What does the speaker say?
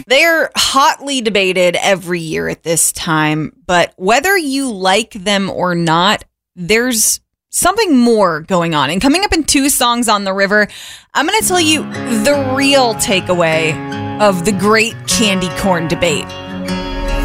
They're hotly debated every year at this time, but whether you like them or not, there's something more going on. And coming up in 2 Songs on the River, I'm going to tell you the real takeaway of the great candy corn debate.